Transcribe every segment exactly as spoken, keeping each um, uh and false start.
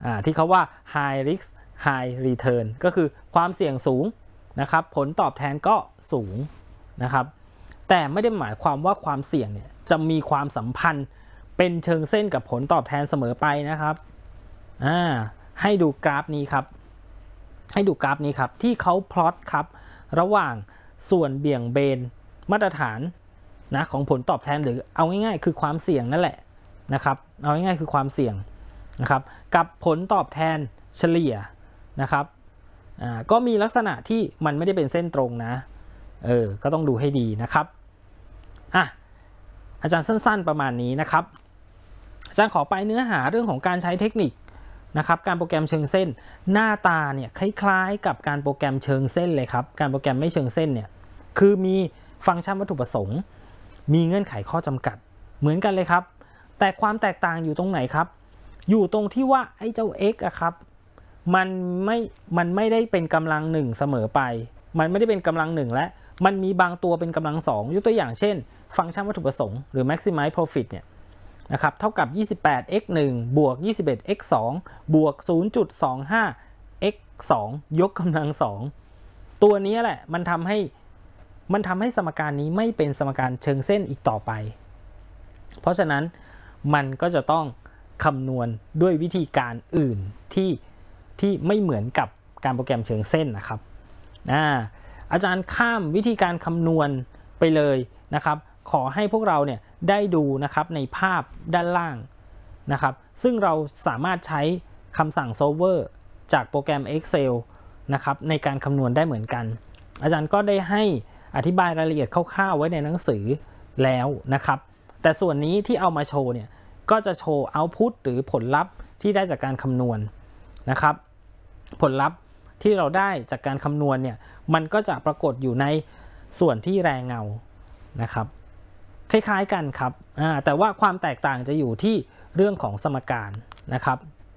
ที่เขาว่า high risk high return ก็คือความเสี่ยงสูงนะครับผลตอบแทนก็สูงนะครับแต่ไม่ได้หมายความว่าความเสี่ยงเนี่ยจะมีความสัมพันธ์เป็นเชิงเส้นกับผลตอบแทนเสมอไปนะครับอ่าให้ดูกราฟนี้ครับให้ดูกราฟนี้ครับที่เขาพลอตครับระหว่างส่วนเบี่ยงเบนมาตรฐานนะของผลตอบแทนหรือเอาง่ายๆคือความเสี่ยงนั่นแหละนะครับเอาง่ายๆคือความเสี่ยงนะครับกับผลตอบแทนเฉลี่ยนะครับอ่าก็มีลักษณะที่มันไม่ได้เป็นเส้นตรงนะเออก็ต้องดูให้ดีนะครับอ่ะอาจารย์สั้นๆประมาณนี้นะครับอาจารย์ขอไปเนื้อหาเรื่องของการใช้เทคนิคนะครับการโปรแกรมเชิงเส้นหน้าตาเนี่ยคล้ายๆกับการโปรแกรมเชิงเส้นเลยครับการโปรแกรมไม่เชิงเส้นเนี่ยคือมีฟังก์ชันวัตถุประสงค์มีเงื่อนไขข้อจำกัดเหมือนกันเลยครับแต่ความแตกต่างอยู่ตรงไหนครับอยู่ตรงที่ว่าไอ้เจ้า x อะครับมันไม่มันไม่ได้เป็นกำลังหนึ่งเสมอไปมันไม่ได้เป็นกำลังหนึ่งและมันมีบางตัวเป็นกำลังสองยกตัวอย่างเช่นฟังก์ชันวัตถุประสงค์หรือ maximize profit เนี่ยนะครับเท่ากับ ยี่สิบแปด x หนึ่ง บวก ยี่สิบเอ็ด x สอง บวก ศูนย์จุดสองห้า x สอง ยกกำลังสองตัวนี้แหละมันทำให้มันทำให้สมการนี้ไม่เป็นสมการเชิงเส้นอีกต่อไปเพราะฉะนั้นมันก็จะต้องคำนวณด้วยวิธีการอื่นที่ที่ไม่เหมือนกับการโปรแกรมเชิงเส้นนะครับอ่าอาจารย์ข้ามวิธีการคำนวณไปเลยนะครับขอให้พวกเราเนี่ยได้ดูนะครับในภาพด้านล่างนะครับซึ่งเราสามารถใช้คำสั่ง solver จากโปรแกรม Excel นะครับในการคำนวณได้เหมือนกันอาจารย์ก็ได้ให้อธิบายรายละเอียดคร่าวๆไว้ในหนังสือแล้วนะครับแต่ส่วนนี้ที่เอามาโชว์เนี่ยก็จะโชว์ output หรือผลลัพธ์ที่ได้จากการคำนวณนะครับผลลัพธ์ที่เราได้จากการคำนวณเนี่ยมันก็จะปรากฏอยู่ในส่วนที่แรงเงานะครับคล้ายๆกันครับแต่ว่าความแตกต่างจะอยู่ที่เรื่องของสมการนะครับ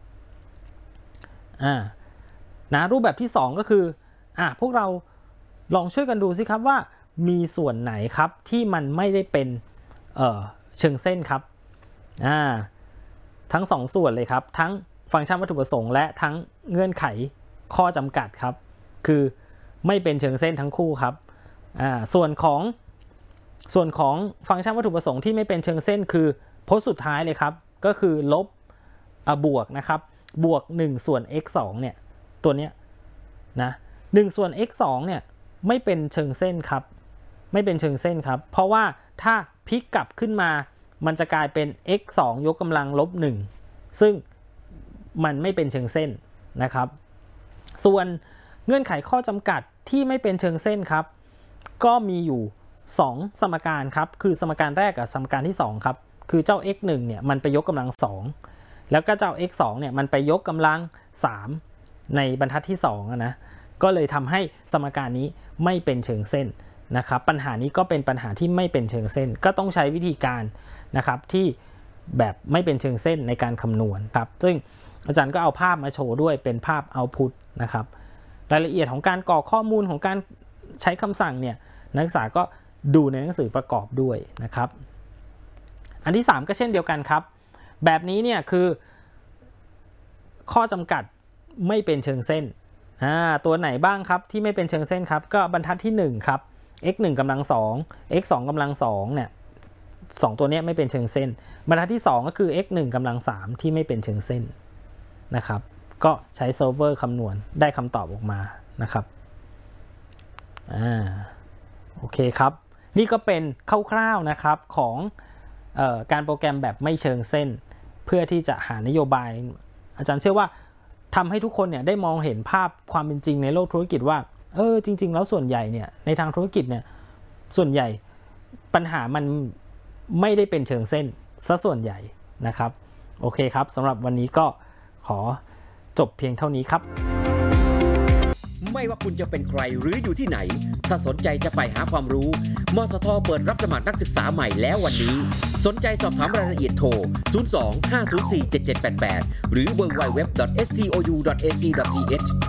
นะรูปแบบที่สองก็คืออ่ะพวกเราลองช่วยกันดูสิครับว่ามีส่วนไหนครับที่มันไม่ได้เป็นเอ่อเชิงเส้นครับอ่าทั้งสองส่วนเลยครับทั้งฟังก์ชันวัตถุประสงค์และทั้งเงื่อนไขข้อจำกัดครับคือไม่เป็นเชิงเส้นทั้งคู่ครับอ่าส่วนของส่วนของฟังก์ชันวัตถุประสงค์ที่ไม่เป็นเชิงเส้นคือโพสต์สุดท้ายเลยครับก็คือลบอ่าบวกนะครับบวกหนึ่งส่วน x สองเนี่ยตัวเนี้ยนะหนึ่งส่วน x สองเนี่ยไม่เป็นเชิงเส้นครับไม่เป็นเชิงเส้นครับเพราะว่าถ้าพลิกกลับขึ้นมามันจะกลายเป็น x สองยกกำลังลบหนึ่งซึ่งมันไม่เป็นเชิงเส้นนะครับส่วนเงื่อนไขข้อจำกัดที่ไม่เป็นเชิงเส้นครับก็มีอยู่สองสมการครับคือสมการแรกกับสมการที่สองครับคือเจ้า x หนึ่งเนี่ยมันไปยกกำลังสองแล้วก็เจ้า x สองเนี่ยมันไปยกกำลังสามในบรรทัดที่สองนะก็เลยทำให้สมการนี้ไม่เป็นเชิงเส้นนะครับปัญหานี้ก็เป็นปัญหาที่ไม่เป็นเชิงเส้นก็ต้องใช้วิธีการนะครับที่แบบไม่เป็นเชิงเส้นในการคำนวณครับซึ่งอาจารย์ก็เอาภาพมาโชว์ด้วยเป็นภาพ output นะครับรายละเอียดของการกรอกข้อมูลของการใช้คำสั่งเนี่ยนักศึกษาก็ดูในหนังสือประกอบด้วยนะครับอันที่สามก็เช่นเดียวกันครับแบบนี้เนี่ยคือข้อจำกัดไม่เป็นเชิงเส้นอ่าตัวไหนบ้างครับที่ไม่เป็นเชิงเส้นครับก็บรรทัดที่หนึ่งครับ x หนึ่งกำลังสอง x สองกำลังสองเนี่ยสองตัวนี้ไม่เป็นเชิงเส้นบรรทัดที่สองก็คือ x หนึ่งกำลังสามที่ไม่เป็นเชิงเส้นนะครับก็ใช้โซลเวอร์คำนวณได้คำตอบออกมานะครับอ่าโอเคครับนี่ก็เป็นคร่าวๆนะครับของเอ่อการโปรแกรมแบบไม่เชิงเส้นเพื่อที่จะหานโยบายอาจารย์เชื่อว่าทำให้ทุกคนเนี่ยได้มองเห็นภาพความเป็นจริงในโลกธุรกิจว่าเออจริงๆแล้วส่วนใหญ่เนี่ยในทางธุรกิจเนี่ยส่วนใหญ่ปัญหามันไม่ได้เป็นเชิงเส้นซะส่วนใหญ่นะครับโอเคครับสำหรับวันนี้ก็ขอจบเพียงเท่านี้ครับไม่ว่าคุณจะเป็นใครหรืออยู่ที่ไหนถ้าสนใจจะไปหาความรู้มทท.เปิดรับสมัครนักศึกษาใหม่แล้ววันนี้สนใจสอบถามรายละเอียดโทรศูนย์ สอง ห้า ศูนย์ สี่ เจ็ด เจ็ด แปด แปดหรือ ดับเบิลยู ดับเบิลยู ดับเบิลยู ดอท เอส ที โอ ยู ดอท เอ ซี ดอท ที เอช